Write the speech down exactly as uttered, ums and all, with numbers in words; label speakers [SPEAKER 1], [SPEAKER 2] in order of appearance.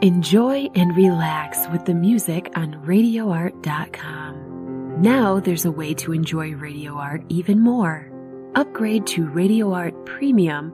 [SPEAKER 1] Enjoy and relax with the music on radio art dot com. Now there's a way to enjoy Radio Art even more. Upgrade to Radio Art Premium